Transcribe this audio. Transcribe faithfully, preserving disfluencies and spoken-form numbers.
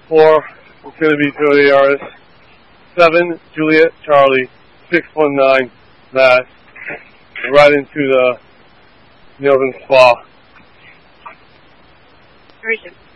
four Infinity Toyota Yaris, seven Juliet Charlie, six one nine Mass, right into the Milton Spa. Region.